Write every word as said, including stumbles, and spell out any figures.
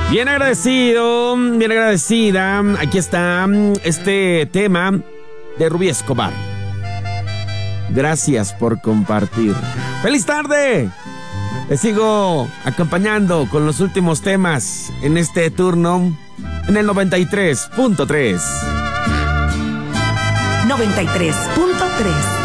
Bien agradecido, bien agradecida. Aquí está este tema de Rubí Escobar. Gracias por compartir. ¡Feliz tarde! Les sigo acompañando con los últimos temas en este turno en el noventa y tres punto tres. noventa y tres punto tres.